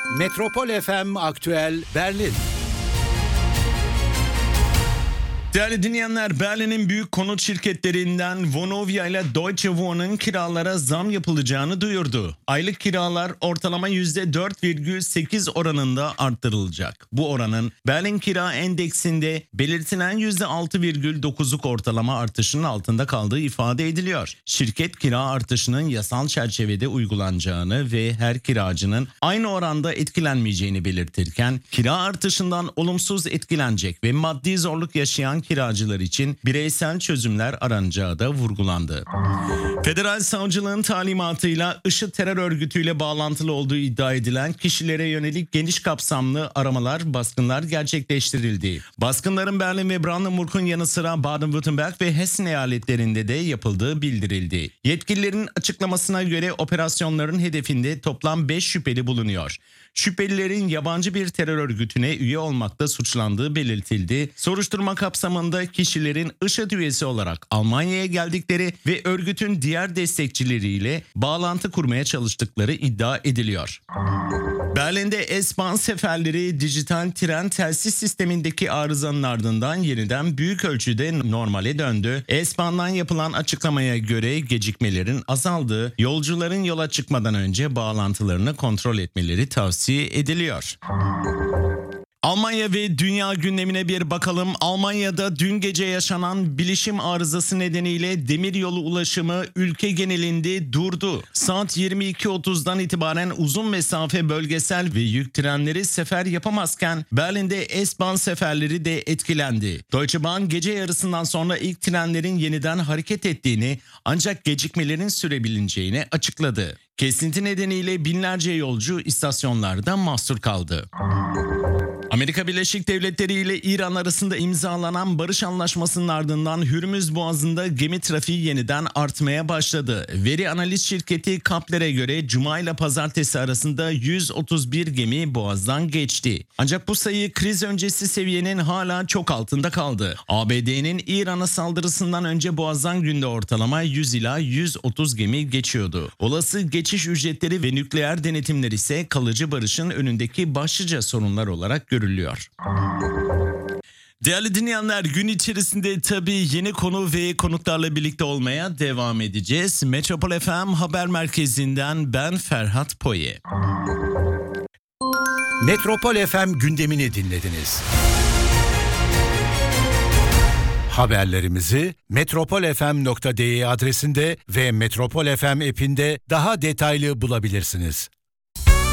Metropol FM Aktüel Berlin. Değerli dinleyenler, Berlin'in büyük konut şirketlerinden Vonovia ile Deutsche Wohn'un kiralara zam yapılacağını duyurdu. Aylık kiralar ortalama %4,8 oranında arttırılacak. Bu oranın Berlin Kira Endeksinde belirtilen %6,9'luk ortalama artışının altında kaldığı ifade ediliyor. Şirket kira artışının yasal çerçevede uygulanacağını ve her kiracının aynı oranda etkilenmeyeceğini belirtirken, kira artışından olumsuz etkilenecek ve maddi zorluk yaşayan kiracılar için bireysel çözümler aranacağı da vurgulandı. Federal savcılığın talimatıyla IŞİD terör örgütüyle bağlantılı olduğu iddia edilen kişilere yönelik geniş kapsamlı aramalar, baskınlar gerçekleştirildi. Baskınların Berlin ve Brandenburg'un yanı sıra Baden-Württemberg ve Hessen eyaletlerinde de yapıldığı bildirildi. Yetkililerin açıklamasına göre operasyonların hedefinde toplam 5 şüpheli bulunuyor. Şüphelilerin yabancı bir terör örgütüne üye olmakta suçlandığı belirtildi. Soruşturma kapsamında kişilerin IŞİD üyesi olarak Almanya'ya geldikleri ve örgütün diğer destekçileriyle bağlantı kurmaya çalıştıkları iddia ediliyor. Berlin'de S-Bahn seferleri dijital tren telsiz sistemindeki arızanın ardından yeniden büyük ölçüde normale döndü. S-Bahn'dan yapılan açıklamaya göre gecikmelerin azaldığı, yolcuların yola çıkmadan önce bağlantılarını kontrol etmeleri tavsiye ediliyor. Almanya ve dünya gündemine bir bakalım. Almanya'da dün gece yaşanan bilişim arızası nedeniyle demiryolu ulaşımı ülke genelinde durdu. Saat 22.30'dan itibaren uzun mesafe bölgesel ve yük trenleri sefer yapamazken Berlin'de S-Bahn seferleri de etkilendi. Deutsche Bahn gece yarısından sonra ilk trenlerin yeniden hareket ettiğini ancak gecikmelerin sürebileceğini açıkladı. Kesinti nedeniyle binlerce yolcu istasyonlarda mahsur kaldı. Amerika Birleşik Devletleri ile İran arasında imzalanan barış anlaşmasının ardından Hürmüz Boğazı'nda gemi trafiği yeniden artmaya başladı. Veri analiz şirketi Kepler'e göre Cuma ile Pazartesi arasında 131 gemi Boğaz'dan geçti. Ancak bu sayı kriz öncesi seviyenin hala çok altında kaldı. ABD'nin İran'a saldırısından önce Boğaz'dan günde ortalama 100 ila 130 gemi geçiyordu. Olası geçiş ücretleri ve nükleer denetimler ise kalıcı barışın önündeki başlıca sorunlar olarak görülüyor. Değerli dinleyenler, gün içerisinde tabii yeni konu ve konuklarla birlikte olmaya devam edeceğiz. Metropol FM Haber Merkezi'nden ben Ferhat Poye. Metropol FM gündemini dinlediniz. Haberlerimizi metropolfm.de adresinde ve Metropol FM app'inde daha detaylı bulabilirsiniz.